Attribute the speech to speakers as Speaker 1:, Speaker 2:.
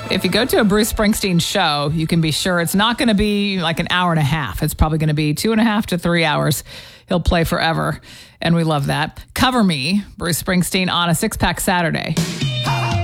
Speaker 1: If you go to a Bruce Springsteen show, you can be sure it's not going to be like an hour and a half. It's probably going to be 2.5 to 3 hours. He'll play forever, and we love that. Cover Me, Bruce Springsteen on a Six Pack Saturday.